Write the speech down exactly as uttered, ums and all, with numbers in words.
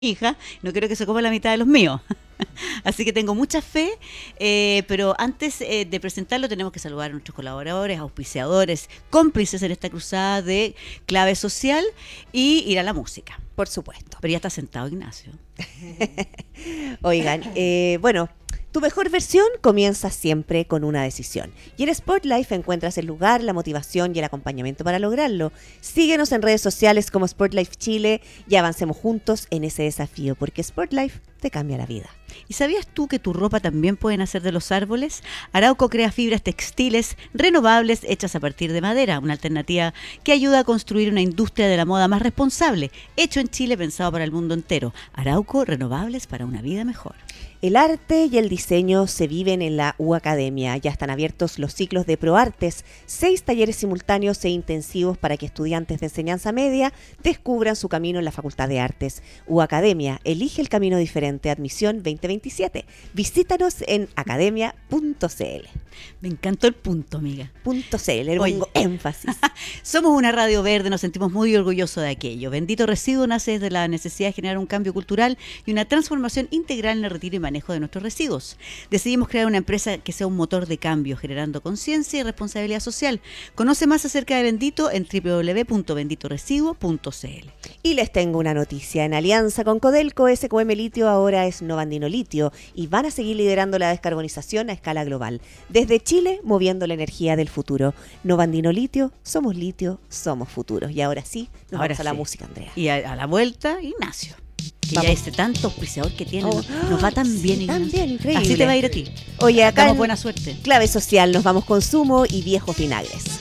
hija, no quiero que se coma la mitad de los míos. Así que tengo mucha fe, eh, pero antes eh, de presentarlo tenemos que saludar a nuestros colaboradores, auspiciadores, cómplices en esta cruzada de clave social y ir a la música. Por supuesto. Pero ya está sentado Ignacio. Oigan, eh, bueno, tu mejor versión comienza siempre con una decisión. Y en Sport Life encuentras el lugar, la motivación y el acompañamiento para lograrlo. Síguenos en redes sociales como Sport Life Chile y avancemos juntos en ese desafío, porque Sport Life te cambia la vida. ¿Y sabías tú que tu ropa también puede nacer de los árboles? Arauco crea fibras textiles renovables hechas a partir de madera, una alternativa que ayuda a construir una industria de la moda más responsable, hecho en Chile, pensado para el mundo entero. Arauco, renovables para una vida mejor. El arte y el diseño se viven en la U Academia. Ya están abiertos los ciclos de ProArtes, seis talleres simultáneos e intensivos para que estudiantes de enseñanza media descubran su camino en la Facultad de Artes. U Academia, elige el camino diferente, admisión veinte veintisiete. Visítanos en academia punto c l. Me encantó el punto, amiga. Punto .cl, le pongo énfasis. Somos una radio verde, nos sentimos muy orgullosos de aquello. Bendito Residuo nace desde la necesidad de generar un cambio cultural y una transformación integral en el retiro y manejo de nuestros residuos. Decidimos crear una empresa que sea un motor de cambio, generando conciencia y responsabilidad social. Conoce más acerca de Bendito en doble u doble u doble u punto bendito residuo punto c l. Y les tengo una noticia. En alianza con Codelco, S Q M Litio ahora es Novandino Litio y van a seguir liderando la descarbonización a escala global. Desde Chile, moviendo la energía del futuro. Novandino Litio, somos litio, somos futuros. Y ahora sí, nos ahora vamos a la sí. música, Andrea. Y a, a la vuelta, Ignacio. Que Vamos. ya este tanto auspiciador que tiene, Oh, nos, nos va tan sí, bien, tan Ignacio. bien, increíble. Así te va a ir a ti. Oye, acá Damos en buena suerte. Clave Social nos vamos con Sumo y Viejos Vinagres.